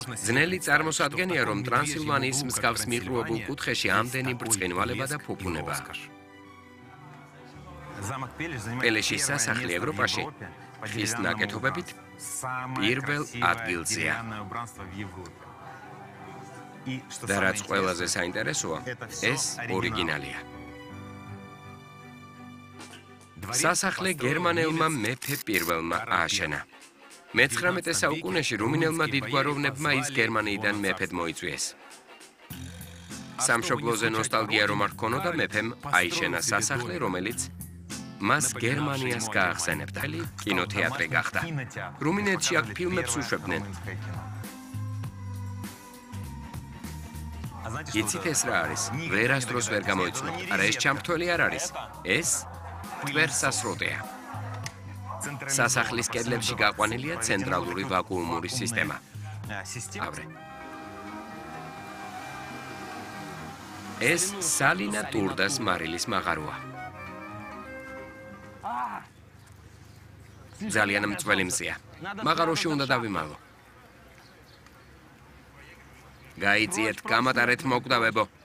ძნელი წარმოსადგენია, რომ ტრანსილვანიის მსგავს მიყრუებულ კუთხეში ამდენი ბრწყინვალება და ფუფუნებაა. პელეშის სასახლე ევროპაში ხის ნაკეთობებით პირველ ადგილზეა. და რაც ყველაზე საინტერესოა, ეს ორიგინალია. სასახლე გერმანელმა მეფე პირველმა ააშენა. მე-19 საუკუნეში რუმინელმა დიდგვაროვნებმა ის გერმანიიდან მეფედ მოიწვიეს. სამშობლოზე ნოსტალგია რომ არ ჰქონოდა, მეფემ აიშენა სასახლე, რომელიც მას გერმანიას გაახსენებდა. კინოთეატრი გახდა. რუმინეთში აქ ფილმებს უშვებდნენ. იცით ეს რა არის? ვერასდროს ვერ გამოიცნობ. არა, ეს ჩამრთველი არ არის. ეს ტვერსასრუტეა. სასახლის კედლებში გაყვანილია ცენტრალური ვაკუუმური სისტემა. ავრე. ეს სალინა ტურდას მარილის მაღაროა. ძალიან მწველი მზეა. მაღაროში უნდა დავიმალო. გაიძიეთ, გამატარეთ მოკვდავებო.